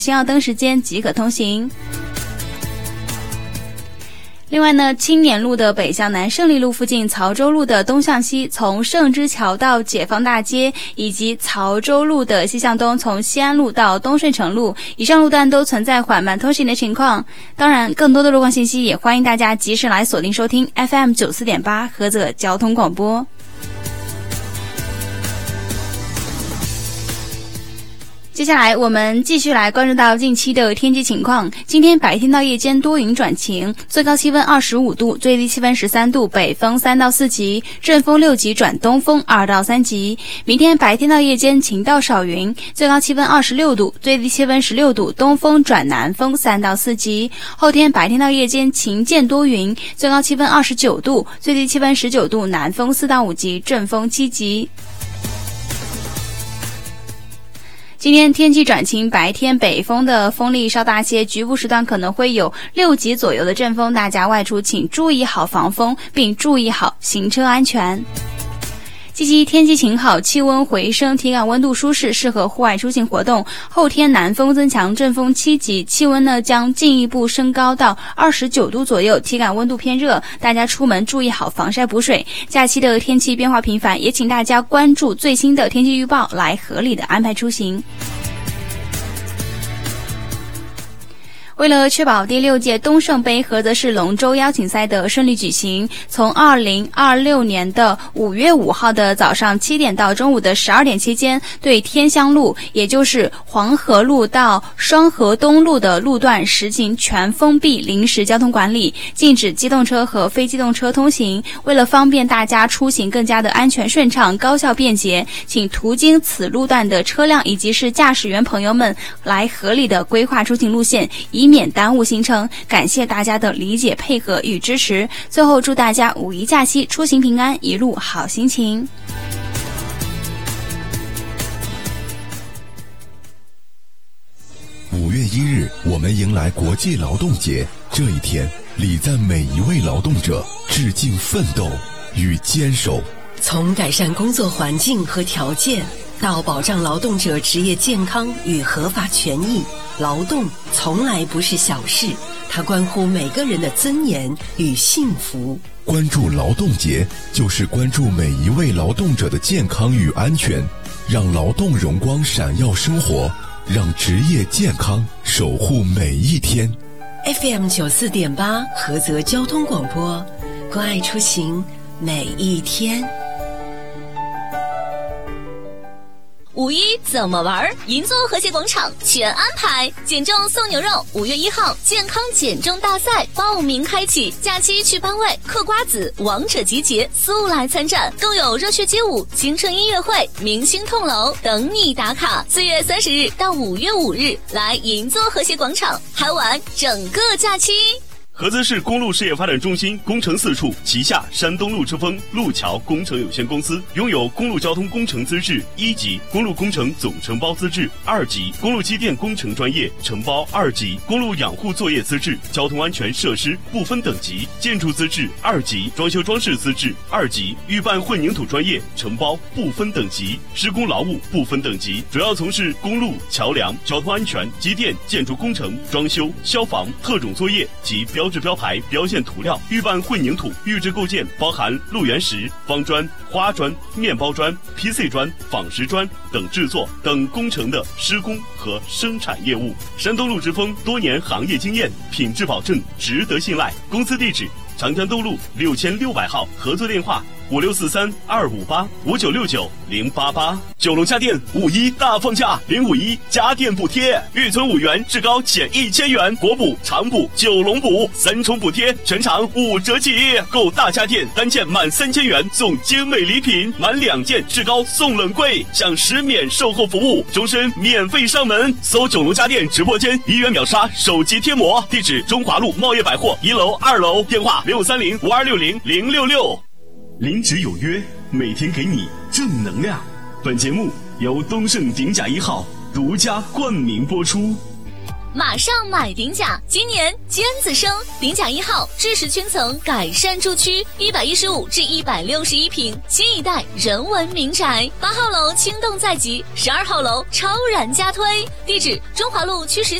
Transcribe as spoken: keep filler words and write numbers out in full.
先要灯时间即可通行。另外呢，青年路的北向南，胜利路附近曹州路的东向西，从圣之桥到解放大街，以及曹州路的西向东，从西安路到东顺城路，以上路段都存在缓慢通行的情况。当然，更多的路况信息也欢迎大家及时来锁定收听 F M 九十四点八 菏泽交通广播。接下来我们继续来关注到近期的天气情况。今天白天到夜间多云转晴，最高气温二十五度，最低气温十三度，北风三到四级，阵风六级转东风二到三级。明天白天到夜间晴到少云，最高气温二十六度，最低气温十六度，东风转南风三到四级。后天白天到夜间晴间多云，最高气温二十九度，最低气温十九度，南风四到五级，阵风七级。今天天气转晴，白天北风的风力稍大些，局部时段可能会有六级左右的阵风，大家外出请注意好防风，并注意好行车安全。近期天气晴好，气温回升，体感温度舒适，适合户外出行活动。后天南风增强，阵风七级，气温呢将进一步升高到二十九度左右，体感温度偏热，大家出门注意好防晒补水。假期的天气变化频繁，也请大家关注最新的天气预报，来合理的安排出行。为了确保第六届东胜杯菏泽市龙舟邀请赛的顺利举行，从二零二六年的五月五号的早上七点到中午的十二点期间，对天香路，也就是黄河路到双河东路的路段实行全封闭临时交通管理，禁止机动车和非机动车通行。为了方便大家出行更加的安全顺畅、高效便捷，请途经此路段的车辆以及是驾驶员朋友们来合理的规划出行路线，以免耽误行程。感谢大家的理解配合与支持。最后祝大家五一假期出行平安，一路好心情。 五月一日，我们迎来国际劳动节。这一天，礼赞每一位劳动者，致敬奋斗与坚守。 从改善工作环境和条件，到保障劳动者职业健康与合法权益，劳动从来不是小事，它关乎每个人的尊严与幸福。 关注劳动节，就是关注每一位劳动者的健康与安全，让劳动荣光闪耀生活，让职业健康守护每一天。 F M 九十四点八 菏泽交通广播，关爱出行每一天。 五一怎么玩？银座和谐广场全安排，减重送牛肉，五月一号健康减重大赛报名开启，假期去班位嗑瓜子，王者集结，速来参战，更有热血街舞、青春音乐会、明星痛楼等你打卡。四月三十日到五月五日，来银座和谐广场嗨玩整个假期。 菏泽市公路事业发展中心工程四处旗下山东路之风路桥工程有限公司拥有公路交通工程资质一级、公路工程总承包资质二级、公路机电工程专业承包二级、公路养护作业资质、交通安全设施不分等级、建筑资质二级、装修装饰资质二级、预办混凝土专业承包不分等级、施工劳务不分等级，主要从事公路、桥梁、交通安全、机电、建筑工程、装修、消防、特种作业及标标志标牌、标线涂料、预拌混凝土、预制构件，包含路缘石、方砖、花砖、面包砖、P C 砖、仿石砖等制作等工程的施工和生产业务。山东路之风多年行业经验，品质保证，值得信赖。公司地址：长江东路六千六百号，合作电话：五六四三二五八五九六九零八八。九龙家电五一大放价，零五一家电补贴，预存五元至高减一千元，国补、长补、九龙补三重补贴，全场五折起。购大家电单件满三千元送精美礼品，满两件至高送冷柜，享十免售后服务，终身免费上门。搜九龙家电直播间，一元秒杀手机贴膜，地址中华路茂业百货一楼、二楼，电话六三零五二六零零六六。临职有约，每天给你正能量。本节目由东盛鼎甲一号独家冠名播出。 马上买顶甲！今年尖子生，顶甲一号知识圈层改善住区，一百一十五至一百六十一平，新一代人文民宅。八号楼轻动在即，十二号楼超然加推。地址：中华路区十